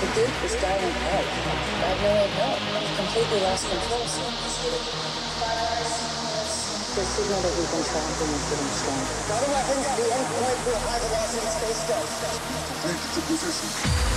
The Duke was dying out. I have no way of knowing. He's completely lost control, so. The signal that we've been tracking is getting stronger. All the weapons, the endpoint will high velocity space go. Take it to position.